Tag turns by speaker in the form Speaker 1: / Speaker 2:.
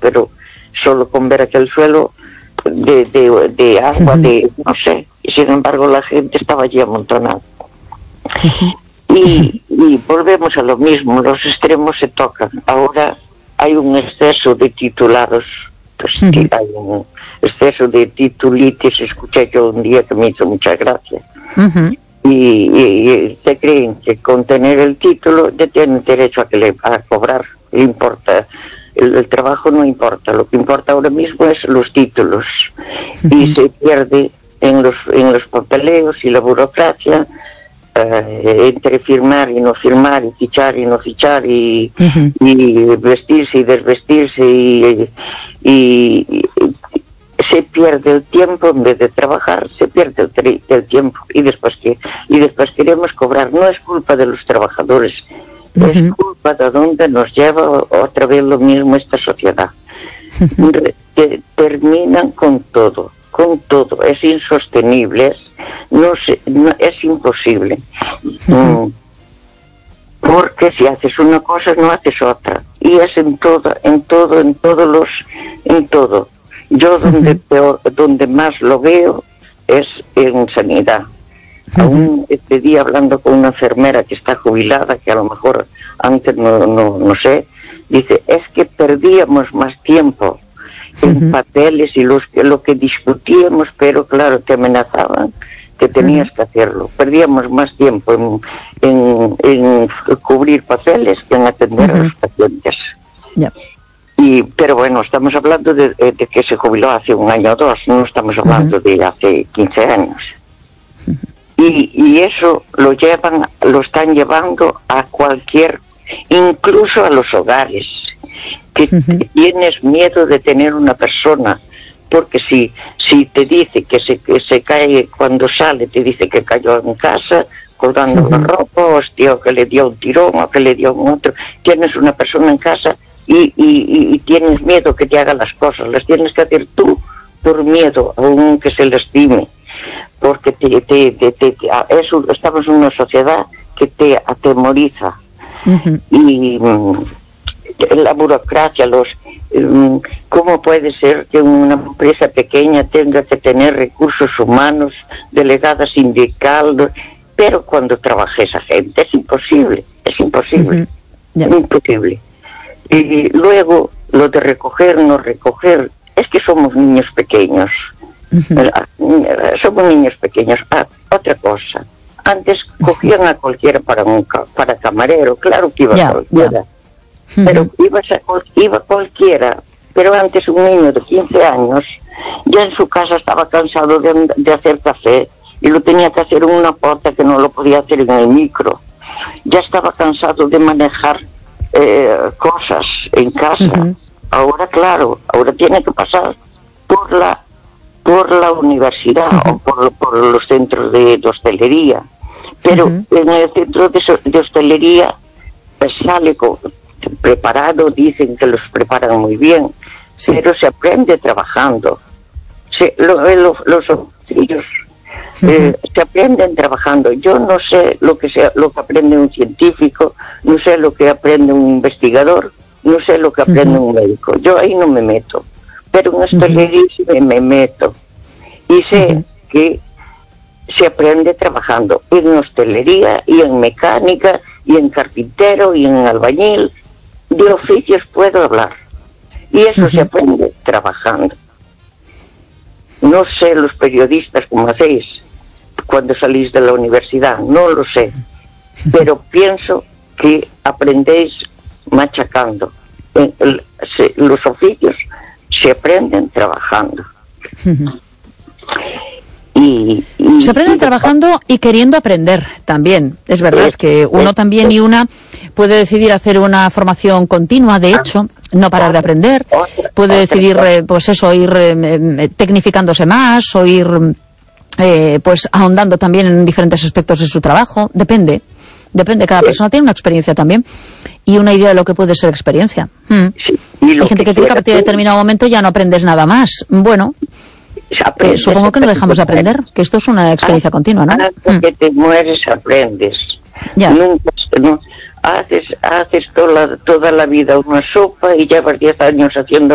Speaker 1: pero solo con ver aquel suelo de agua, no sé, y sin embargo la gente estaba allí amontonada. Y volvemos a lo mismo, los extremos se tocan. Ahora hay un exceso de titulados, pues hay un exceso de titulitis, escuché yo un día que me hizo mucha gracia. Y se creen que con tener el título ya tienen derecho a cobrar, le importa. El trabajo no importa, lo que importa ahora mismo es los títulos. Y se pierde en los papeleos y la burocracia, entre firmar y no firmar, y fichar y no fichar, y vestirse y desvestirse, y se pierde el tiempo. En vez de trabajar, se pierde el tiempo, y después queremos cobrar. No es culpa de los trabajadores, es culpa de dónde nos lleva otra vez lo mismo esta sociedad. Terminan con todo, es insostenible, es imposible. Porque si haces una cosa no haces otra, y es en todo. Yo donde más lo veo es en sanidad. Aún este día hablando con una enfermera que está jubilada, que a lo mejor antes no sé, dice, es que perdíamos más tiempo en papeles y lo que discutíamos, pero claro, te amenazaban que tenías que hacerlo. Perdíamos más tiempo en cubrir papeles que en atender a los pacientes. Pero bueno, estamos hablando de que se jubiló hace un año o dos, no estamos hablando de hace 15 años. Y eso lo están llevando a cualquier, incluso a los hogares, que tienes miedo de tener una persona, porque si te dice que se cae cuando sale, te dice que cayó en casa colgando la ropa, o que le dio un tirón, o que le dio un otro, tienes una persona en casa y tienes miedo que te haga las cosas, las tienes que hacer tú por miedo, aun que se lastime, porque estamos en una sociedad que te atemoriza. Y la burocracia, ¿cómo puede ser que una empresa pequeña tenga que tener recursos humanos, delegada sindical? Pero cuando trabaja esa gente es imposible. Imposible. Y luego lo de recoger, no recoger, es que somos niños pequeños. Somos niños pequeños. Otra cosa, antes cogían a cualquiera para camarero, claro que iba cualquiera. Pero iba cualquiera. Pero antes un niño de 15 años ya en su casa estaba cansado de hacer café y lo tenía que hacer en una porta que no lo podía hacer en el micro. Ya estaba cansado de manejar cosas en casa. Ahora, claro, tiene que pasar por la universidad o por los centros de hostelería. Pero en el centro de hostelería sale preparado, dicen que los preparan muy bien, pero se aprende trabajando. Los oficios se aprenden trabajando. Yo no sé lo que aprende un científico, no sé lo que aprende un investigador, no sé lo que aprende un médico. Yo ahí no me meto, pero en hostelería sí me meto y sé que se aprende trabajando en hostelería y en mecánica y en carpintero y en albañil. De oficios puedo hablar y eso se aprende trabajando. No sé los periodistas cómo hacéis cuando salís de la universidad, no lo sé, pero pienso que aprendéis machacando. Los oficios se aprenden trabajando.
Speaker 2: Se aprende trabajando y queriendo aprender también. Es verdad que uno también y una puede decidir hacer una formación continua, de hecho, no parar de aprender. Puede decidir, ir tecnificándose más o ir, ahondando también en diferentes aspectos de su trabajo. Depende. Cada persona tiene una experiencia también y una idea de lo que puede ser experiencia. Hay gente que cree que a partir de determinado momento ya no aprendes nada más. Bueno, supongo que no dejamos de aprender, que esto es una experiencia continua, ¿no?
Speaker 1: Hasta que te mueres aprendes. Haces toda la vida una sopa y llevas 10 años haciendo